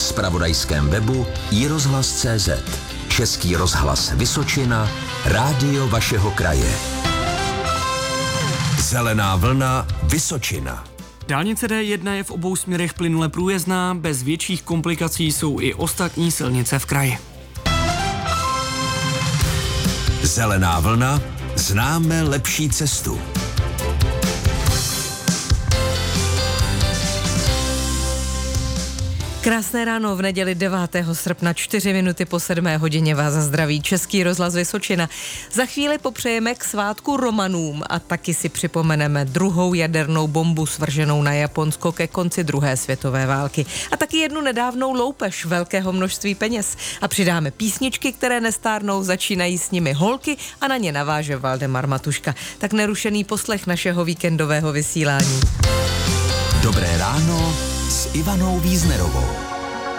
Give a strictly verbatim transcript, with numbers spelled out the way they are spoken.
zpravodajském webu i rozhlas tečka cé zet. Český rozhlas Vysočina, rádio vašeho kraje. Zelená vlna Vysočina. Dálnice D jedna je v obou směrech plynule průjezdná, bez větších komplikací jsou i ostatní silnice v kraji. Zelená vlna, známe lepší cestu. Krásné ráno v neděli devátého srpna, čtyři minuty po sedmé hodině vás zdraví Český rozhlas Vysočina. Za chvíli popřejeme k svátku Romanům a taky si připomeneme druhou jadernou bombu svrženou na Japonsko ke konci druhé světové války. A taky jednu nedávnou loupež velkého množství peněz. A přidáme písničky, které nestárnou, začínají s nimi holky a na ně naváže Valdemar Matuška. Tak nerušený poslech našeho víkendového vysílání. Dobré ráno s Ivanou Víznerovou.